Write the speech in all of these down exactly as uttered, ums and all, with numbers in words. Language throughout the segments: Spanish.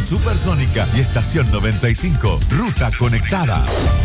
Supersónica y Estación noventa y cinco, Ruta Conectada.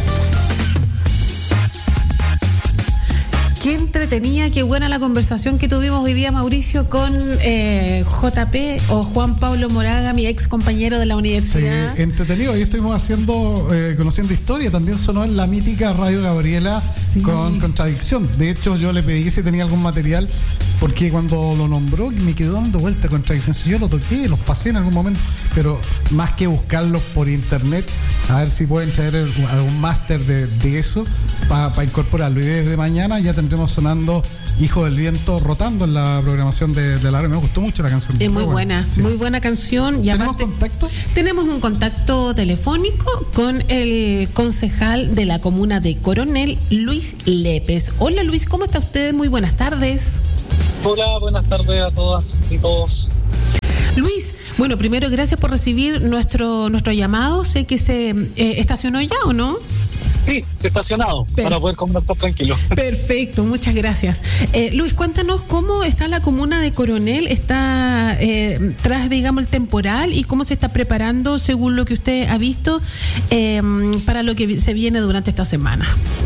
Qué entretenida, qué buena la conversación que tuvimos hoy día, Mauricio, con eh, J P o Juan Pablo Moraga, mi ex compañero de la universidad. Sí, entretenido. Hoy estuvimos haciendo, eh, conociendo historia. También sonó en la mítica Radio Gabriela, sí, con Contradicción. De hecho, yo le pedí si tenía algún material, porque cuando lo nombró me quedó dando vuelta Contradicción. Yo lo toqué, los pasé en algún momento, pero más que buscarlos por internet, a ver si pueden traer algún máster de, de eso para pa incorporarlo. Y desde mañana ya tendremos sonando Hijo del Viento rotando en la programación de, de la hora. Me gustó mucho la canción. Es muy buena, buena sí. Muy buena canción. Y ¿Tenemos aparte, contacto? Tenemos un contacto telefónico con el concejal de la comuna de Coronel, Luis Lépez. Hola Luis, ¿cómo está usted? Muy buenas tardes. Hola, buenas tardes a todas y todos. Luis, bueno, primero gracias por recibir nuestro nuestro llamado. Sé que se eh, estacionó ya, ¿o no? Sí, estacionado, per- para poder conversar tranquilo. Perfecto, muchas gracias. Eh, Luis, cuéntanos cómo está la comuna de Coronel, está eh, tras, digamos, el temporal y cómo se está preparando, según lo que usted ha visto, eh, para lo que se viene durante esta semana.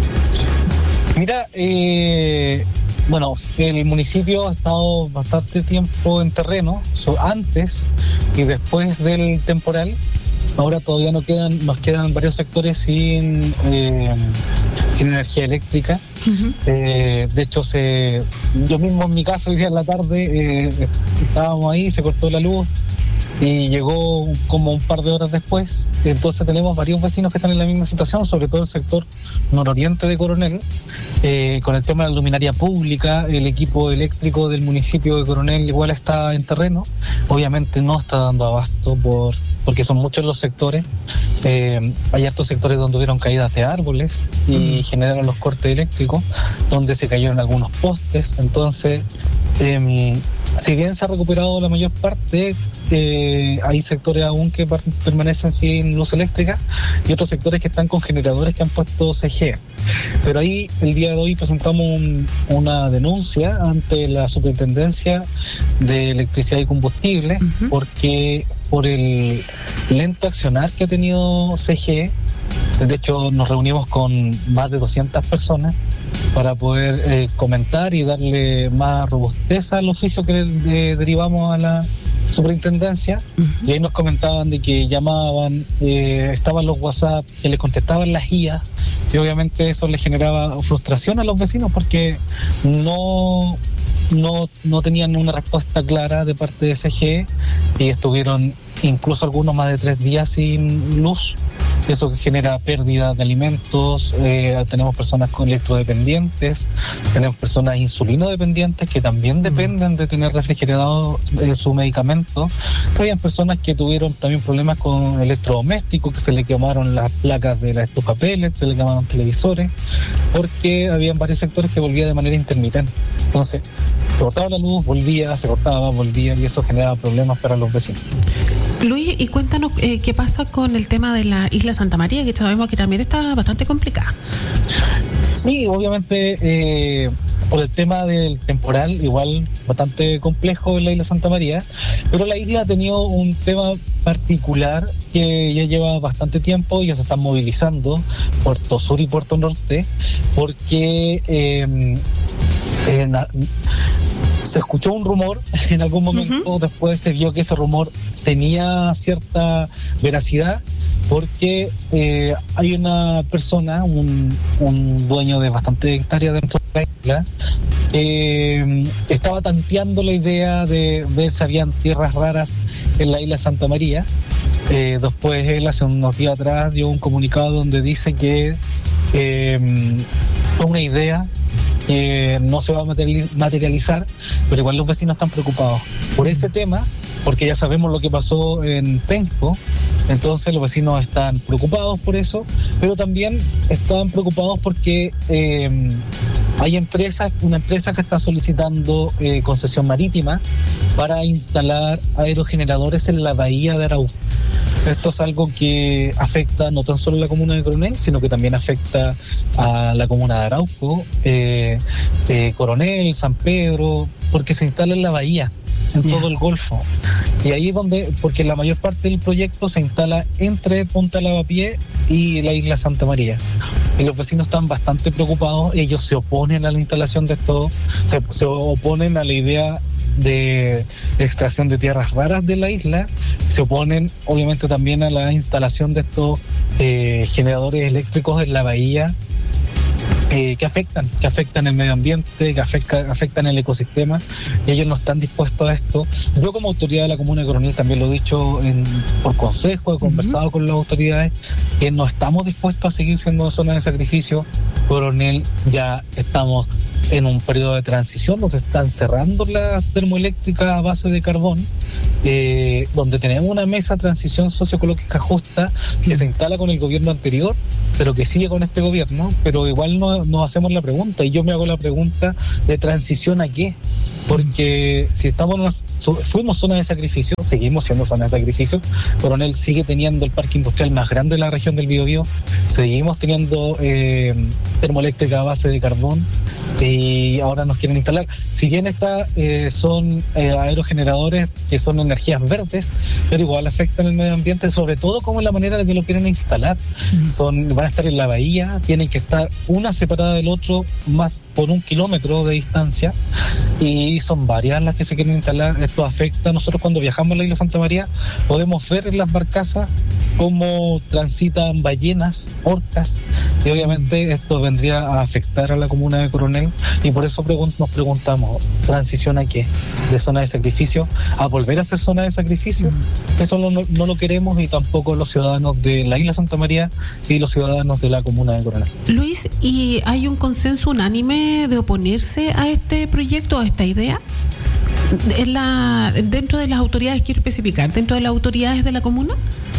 Mira, eh, bueno, el municipio ha estado bastante tiempo en terreno, so, antes y después del temporal. Ahora todavía no quedan, nos quedan varios sectores sin, eh, sin energía eléctrica. Uh-huh. Eh, de hecho, se, yo mismo en mi casa hoy día en la tarde eh, estábamos ahí, se cortó la luz y llegó como un par de horas después. Entonces tenemos varios vecinos que están en la misma situación, sobre todo el sector nororiente de Coronel, eh, con el tema de la luminaria pública. El equipo eléctrico del municipio de Coronel igual está en terreno, obviamente no está dando abasto por porque son muchos los sectores. Eh, hay hartos sectores donde hubieron caídas de árboles y mm. generaron los cortes eléctricos, donde se cayeron algunos postes. Entonces, eh, si bien se ha recuperado la mayor parte, eh, hay sectores aún que par- permanecen sin luz eléctrica y otros sectores que están con generadores que han puesto C G E. Pero ahí el día de hoy presentamos un, una denuncia ante la Superintendencia de Electricidad y Combustible, uh-huh. porque por el lento accionar que ha tenido C G E. De hecho, nos reunimos con más de doscientas personas para poder eh, comentar y darle más robustez al oficio que le de, derivamos a la superintendencia. Uh-huh. Y ahí nos comentaban de que llamaban, eh, estaban los WhatsApp, que les contestaban las I A, y obviamente eso les generaba frustración a los vecinos porque no... No, no tenían una respuesta clara de parte de C G E y estuvieron incluso algunos más de tres días sin luz. Eso que genera pérdida de alimentos. Eh, tenemos personas con electrodependientes, tenemos personas insulinodependientes que también dependen de tener refrigerado eh, su medicamento. Habían personas que tuvieron también problemas con electrodomésticos, que se le quemaron las placas de la estufa pellet, se le quemaron televisores, porque habían varios sectores que volvían de manera intermitente. Entonces, se cortaba la luz, volvía, se cortaba, volvía, y eso generaba problemas para los vecinos. Luis, y cuéntanos eh, qué pasa con el tema de la isla Santa María, que sabemos que también está bastante complicada. Sí, obviamente eh, por el tema del temporal, igual bastante complejo en la isla Santa María, pero la isla ha tenido un tema particular que ya lleva bastante tiempo y ya se están movilizando Puerto Sur y Puerto Norte, porque eh, eh, na, se escuchó un rumor en algún momento, uh-huh. después se vio que ese rumor tenía cierta veracidad, porque eh, hay una persona, un, un dueño de bastantes hectáreas dentro de la isla, que eh, estaba tanteando la idea de ver si habían tierras raras en la isla Santa María. Eh, después él hace unos días atrás dio un comunicado donde dice que eh, es una idea que no se va a materializar, pero igual los vecinos están preocupados por ese tema, porque ya sabemos lo que pasó en Penco. Entonces los vecinos están preocupados por eso, pero también están preocupados porque eh, hay empresas, una empresa que está solicitando eh, concesión marítima para instalar aerogeneradores en la bahía de Arauco. Esto es algo que afecta no tan solo a la comuna de Coronel, sino que también afecta a la comuna de Arauco, eh, eh, Coronel, San Pedro, porque se instala en la bahía. en yeah. todo el Golfo. Y ahí es donde, porque la mayor parte del proyecto se instala entre Punta Lavapié y la isla Santa María. Y los vecinos están bastante preocupados, ellos se oponen a la instalación de esto, se, se oponen a la idea de extracción de tierras raras de la isla, se oponen obviamente también a la instalación de estos eh, generadores eléctricos en la bahía, eh, que afectan, que afectan el medio ambiente, que afecta, afectan el ecosistema, y ellos no están dispuestos a esto. Yo como autoridad de la Comuna de Coronel también lo he dicho en, por consejo, he conversado uh-huh. con las autoridades, que no estamos dispuestos a seguir siendo zona de sacrificio. Coronel, ya estamos en un periodo de transición donde se están cerrando las termoeléctricas a base de carbón, eh, donde tenemos una mesa de transición socioecológica justa que se instala con el gobierno anterior, pero que sigue con este gobierno, pero igual no, nos hacemos la pregunta, y yo me hago la pregunta de transición a qué, porque si estamos en una, fuimos zona de sacrificio, seguimos siendo zona de sacrificio. Coronel sigue teniendo el parque industrial más grande de la región del Biobío, seguimos teniendo eh, termoeléctrica a base de carbón, y ahora nos quieren instalar, si bien esta eh, son eh, aerogeneradores que son energías verdes, pero igual afectan el medio ambiente, sobre todo como la manera en que lo quieren instalar. Mm. Son, van a estar en la bahía, tienen que estar una separada del otro, más por un kilómetro de distancia, y son varias las que se quieren instalar. Esto afecta, nosotros cuando viajamos a la isla Santa María podemos ver en las barcazas cómo transitan ballenas, orcas, y obviamente esto vendría a afectar a la comuna de Coronel, y por eso pregun- nos preguntamos, ¿transición a qué? ¿De zona de sacrificio a volver a ser zona de sacrificio? Mm. Eso no, no, no lo queremos, y tampoco los ciudadanos de la isla Santa María y los ciudadanos de la comuna de Coronel. Luis, ¿y hay un consenso unánime de oponerse a este proyecto, a esta idea? En la, dentro de las autoridades, quiero especificar, dentro de las autoridades de la comuna.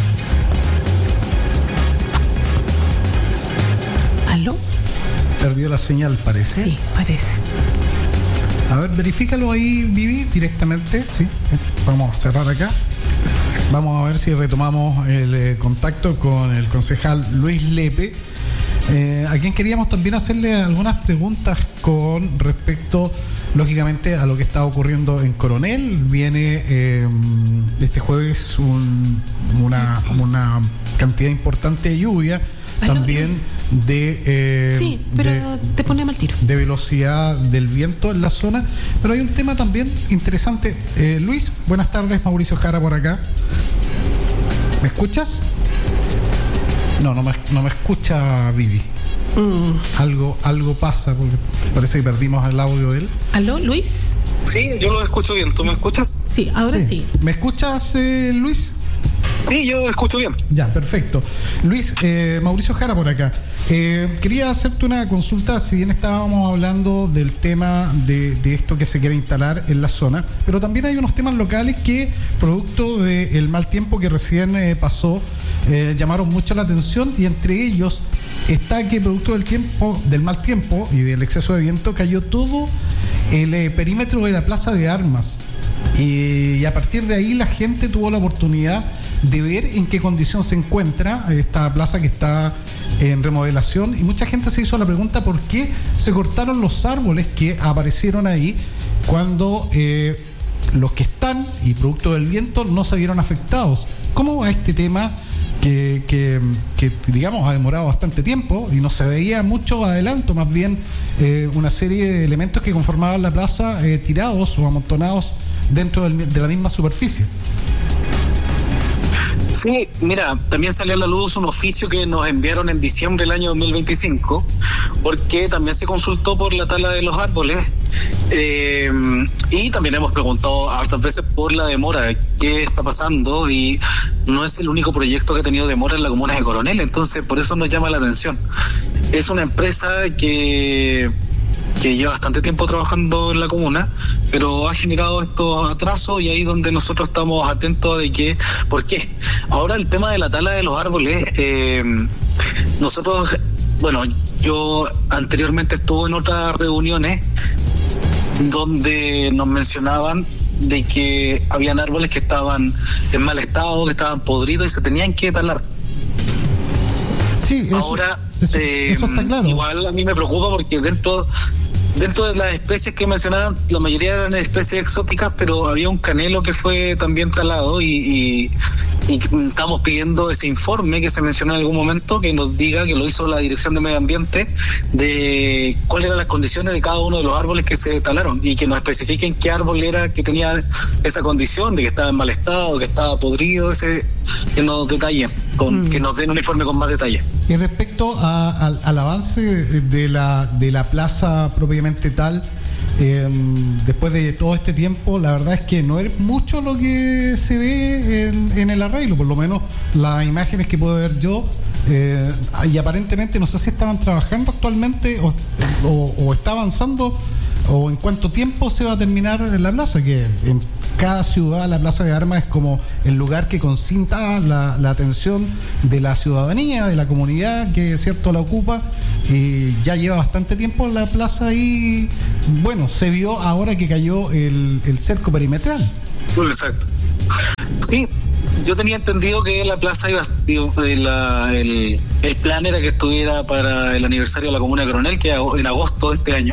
¿Aló? Perdió la señal, parece. Sí, parece. A ver, verifícalo ahí, Vivi, directamente. Sí, vamos a cerrar acá. Vamos a ver si retomamos el eh, contacto con el concejal Luis Lepe, eh, a quien queríamos también hacerle algunas preguntas con respecto, lógicamente, a lo que está ocurriendo en Coronel. Viene eh, este jueves un, una, una cantidad importante de lluvia, también de, eh, sí, pero de, te pone mal tiro, de velocidad del viento en la zona. Pero hay un tema también interesante. eh, Luis, buenas tardes, Mauricio Jara por acá. ¿Me escuchas? No, no me, no me escucha Vivi. Mm. Algo, algo pasa, porque parece que perdimos el audio de él. ¿Aló, Luis? Sí, yo lo escucho bien. ¿Tú me escuchas? Sí, ahora sí. sí. ¿Me escuchas, eh, Luis? Sí, yo escucho bien. Ya, perfecto. Luis, eh, Mauricio Jara por acá. Eh, quería hacerte una consulta, si bien estábamos hablando del tema de, de esto que se quiere instalar en la zona, pero también hay unos temas locales que, producto del mal tiempo que recién eh, pasó, eh, llamaron mucho la atención, y entre ellos está que, producto del tiempo, del mal tiempo y del exceso de viento, cayó todo el eh, perímetro de la Plaza de Armas. Y, y a partir de ahí la gente tuvo la oportunidad de ver en qué condición se encuentra esta plaza que está en remodelación, y mucha gente se hizo la pregunta por qué se cortaron los árboles que aparecieron ahí cuando eh, los que están y producto del viento no se vieron afectados. ¿Cómo va este tema que, que, que digamos ha demorado bastante tiempo y no se veía mucho adelanto, más bien eh, una serie de elementos que conformaban la plaza eh, tirados o amontonados dentro del, de la misma superficie? Sí, mira, también salió a la luz un oficio que nos enviaron en diciembre del año dos mil veinticinco, porque también se consultó por la tala de los árboles, eh, y también hemos preguntado hartas veces por la demora, qué está pasando, y no es el único proyecto que ha tenido demora en la comuna de Coronel, entonces por eso nos llama la atención. Es una empresa que... que lleva bastante tiempo trabajando en la comuna, pero ha generado estos atrasos, y ahí donde nosotros estamos atentos de que, ¿por qué? Ahora el tema de la tala de los árboles, eh, nosotros, bueno, yo anteriormente estuve en otras reuniones donde nos mencionaban de que habían árboles que estaban en mal estado, que estaban podridos y se tenían que talar. Sí, eso, ahora eso, eh, eso está claro. Igual a mí me preocupa porque dentro dentro de las especies que mencionaban, la mayoría eran especies exóticas, pero había un canelo que fue también talado y, y, y estamos pidiendo ese informe que se mencionó en algún momento, que nos diga, que lo hizo la Dirección de Medio Ambiente, de cuáles eran las condiciones de cada uno de los árboles que se talaron y que nos especifiquen qué árbol era que tenía esa condición, de que estaba en mal estado, que estaba podrido, ese, que nos detallen, con, mm. que nos den un informe con más detalle. Y respecto a, a, al avance de la, de la plaza propiamente tal, eh, después de todo este tiempo, la verdad es que no es mucho lo que se ve en, en el arreglo, por lo menos las imágenes que puedo ver yo, eh, y aparentemente no sé si estaban trabajando actualmente o, o, o está avanzando, o en cuánto tiempo se va a terminar la plaza, que en cada ciudad la Plaza de Armas es como el lugar que concentra la, la atención de la ciudadanía, de la comunidad que cierto la ocupa, y ya lleva bastante tiempo la plaza ahí. Bueno, se vio ahora que cayó el, el cerco perimetral. Exacto. Sí, yo tenía entendido que la plaza iba, la, el, el plan era que estuviera para el aniversario de la Comuna de Coronel, que en agosto de este año.